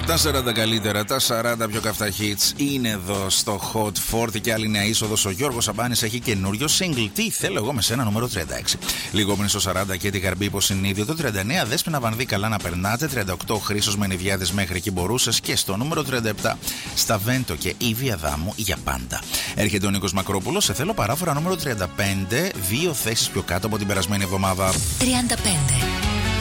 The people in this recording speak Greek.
Τα 40 καλύτερα, τα 40 πιο καυτά hits είναι εδώ στο Hot 40 και άλλη νέα είσοδος. Ο Γιώργος Σαμπάνης έχει καινούριο single. Τι θέλω εγώ με σένα, νούμερο 36. Λίγο πριν στο 40 και τη Γαρμπή υποσυνείδιο. Το 39 Δέσποινα Βανδύ, καλά να περνάτε. 38 Χρήστος Μενιδιάδης, μέχρι εκεί μπορούσες. Και στο νούμερο 37 Σταβέντο και Ήβη Αδάμου, για πάντα. Έρχεται ο Νίκος Μακρόπουλος, σε θέλω παράφορα νούμερο 35. 2 θέσεις πιο κάτω από την περασμένη εβδομάδα. 35.